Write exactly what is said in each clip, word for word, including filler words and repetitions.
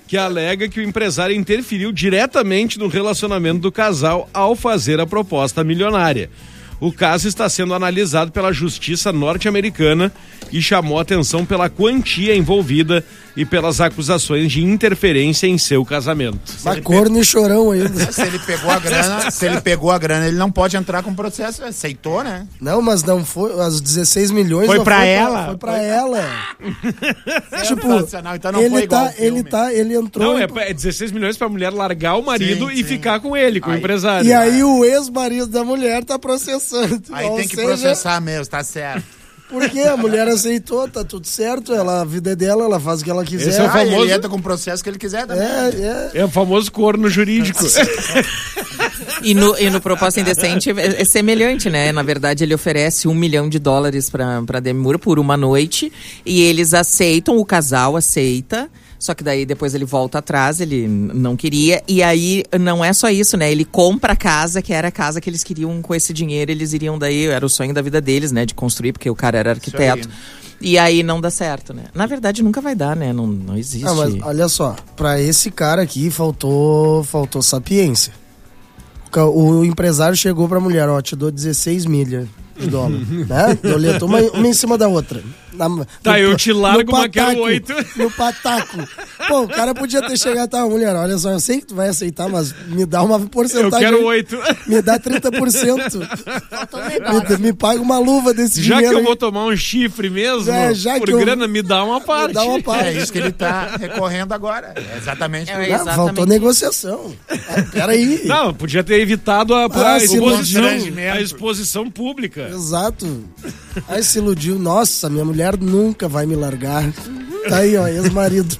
que alega que o empresário interferiu diretamente no relacionamento do casal ao fazer a proposta milionária. O caso está sendo analisado pela Justiça norte-americana e chamou atenção pela quantia envolvida e pelas acusações de interferência em seu casamento. Mas corno e chorão ainda. Se ele pegou a grana, se ele pegou a grana, ele não pode entrar com processo, aceitou, né? Não, mas não foi, os dezesseis milhões Foi não pra foi ela? Pra, foi pra foi ela. Tipo, então não ele foi igual tá, ao filme. ele tá, ele entrou. Não, é, é dezesseis milhões pra mulher largar o marido Sim, e sim. ficar com ele, com Aí. o empresário. E aí o ex-marido da mulher tá processando. Aí Ou tem que seja, processar mesmo, tá certo. Porque a mulher aceitou, tá tudo certo, ela, a vida é dela, ela faz o que ela quiser. Esse é o Ah, famoso- ele entra com o processo que ele quiser também. É, é. É o famoso corno jurídico. E no, e no Proposta Indecente é, é semelhante, né? Na verdade, ele oferece um milhão de dólares pra, pra Demi Moore por uma noite e eles aceitam, o casal aceita. Só que daí depois ele volta atrás, ele não queria. E aí não é só isso, né? Ele compra a casa, que era a casa que eles queriam com esse dinheiro. Eles iriam daí, era o sonho da vida deles, né? De construir, porque o cara era arquiteto. E aí não dá certo, né? Na verdade nunca vai dar, né? Não, não existe. Ah, mas olha só, pra esse cara aqui faltou, faltou sapiência. O, ca- o empresário chegou pra mulher, ó, te dou dezesseis milhas de dólar, né? Doletou uma, uma em cima da outra. Na, Tá, no- eu te largo, no mas quero pataco, oito. No pataco. Pô, o cara podia ter chegado, tá, mulher, olha só, eu sei que tu vai aceitar, mas me dá uma Eu porcentagem. quero oito. Me dá trinta por cento. Faltou um negócio. Me, me paga uma luva desse Já que dinheiro eu aí. vou tomar um chifre mesmo, É, já por que eu- grana, me dá uma parte. dá uma parte. É isso que ele tá recorrendo agora. É exatamente É, por isso. Não, exatamente. faltou negociação. Ah, peraí. Não, podia ter evitado a, Ah, a se exposição, constrangimento. a exposição pública. Exato. Aí se iludiu. Nossa, minha mulher nunca vai me largar. Tá aí, ó, ex-marido.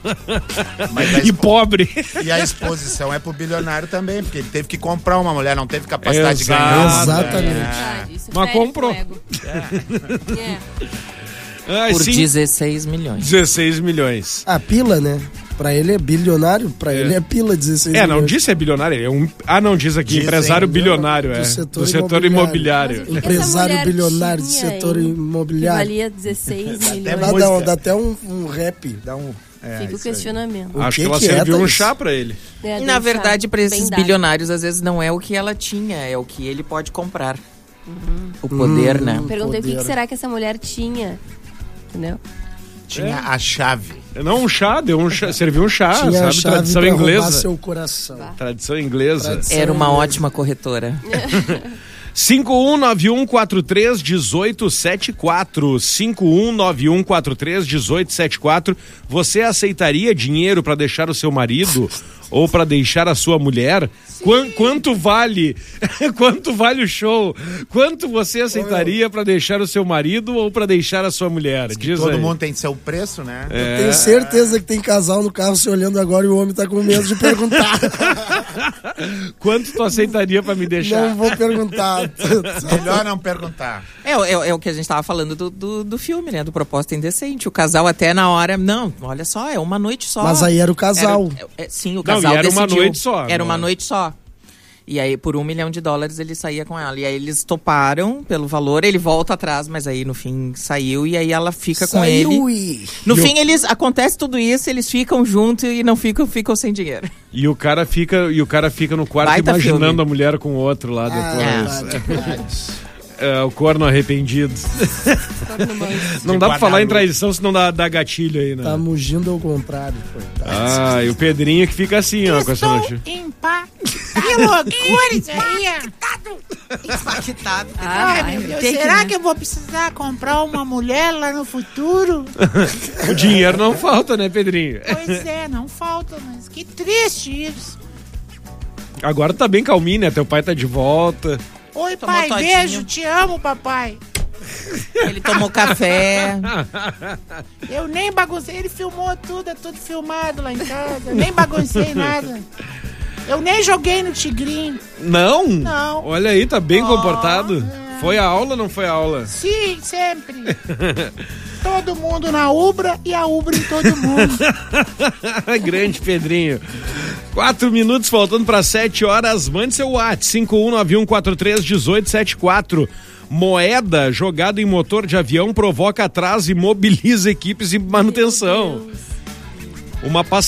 Mas a E pobre. E a exposição é pro bilionário também, porque ele teve que comprar uma mulher, não teve capacidade Exato. de ganhar. Exatamente. Verdade, isso Mas fere comprou. com o ego. É. Ai, Por sim, dezesseis milhões. dezesseis milhões. A pila, né? Pra ele é bilionário, pra ele é pila dezesseis É, não milhões. disse é bilionário, é um... Ah, não, diz aqui, Dizem, empresário né? bilionário, é. Do setor Do setor imobiliário. imobiliário. Mas o que Empresário essa mulher bilionário do tinha, setor hein? imobiliário. Que valia dezesseis milhões. É Dá, música. dá, dá até um, um rap. Dá um. É, Fica o isso aí. questionamento. O Acho que, que ela que é, serviu um Thaís? chá pra ele. É, E na deixar verdade, para esses bem dado. bilionários, às vezes não é o que ela tinha, é o que ele pode comprar. O poder, Hum. né? Perguntei o que, Poder. que será que essa mulher tinha. Entendeu? Tinha a chave. Não, um chá, deu um chá, serviu um chá, Tinha a sabe? chave Tradição pra roubar inglesa. seu coração. Tradição inglesa. Tradição Era uma inglesa. ótima corretora. cinco um nove um quatro três um oito sete quatro cinco um nove um quatro três um oito sete quatro. Você aceitaria dinheiro para deixar o seu marido ou para deixar a sua mulher? Quan, quanto vale? Quanto vale o show? Quanto você aceitaria para deixar o seu marido ou para deixar a sua mulher? Diz Todo aí. mundo tem seu preço, né? É. Tenho certeza que tem casal no carro se olhando agora e o homem tá com medo de perguntar. Quanto tu aceitaria para me deixar? Não vou perguntar. Melhor não perguntar. É, é, é o que a gente tava falando do, do, do filme, né? Do Proposta Indecente. O casal até na hora, não, olha só, é uma noite só. Mas aí era o casal. Era- é, sim, o Não, casal e era uma decidiu. noite só, Era não uma era? noite só. E aí, por um milhão de dólares, ele saía com ela. E aí, eles toparam pelo valor, ele volta atrás, mas aí, no fim, saiu. E aí, ela fica com ele. Saiu e... No E o- fim, eles acontece tudo isso, eles ficam juntos e não ficam, ficam sem dinheiro. E o cara fica, e o cara fica no quarto Baita imaginando filme. a mulher com o outro lá Ah, depois. É, o corno arrependido. Todo mundo. Não dá pra falar em Guadalupe. traição, senão dá, dá gatilho aí, né? Tá mugindo ao contrário. Coitado. Ah, e o Pedrinho que fica assim, ó, com essa notícia. Que loucura isso aí! Impactado. Ah, Ai, vai, meu Deus, tem que, será né? que eu vou precisar comprar uma mulher lá no futuro? O dinheiro não falta, né, Pedrinho? Pois é, não falta, mas que triste isso. Agora tá bem calminho, né? Teu pai tá de volta. Oi, Tomou pai, todinho. beijo, te amo, papai. Ele tomou café. Eu nem baguncei, ele filmou tudo, é tudo filmado lá em casa. Nem baguncei nada. Eu nem joguei no tigrinho. Não? Não. Olha aí, tá bem Oh, comportado. é. Foi a aula ou não foi a aula? Sim, sempre. Todo mundo na Ubra e a Ubra em todo mundo. Grande Pedrinho. Quatro minutos faltando para sete horas. Mande seu WhatsApp cinco um nove um quatro três um oito sete quatro. Moeda jogada em motor de avião provoca atraso e mobiliza equipes de manutenção. Uma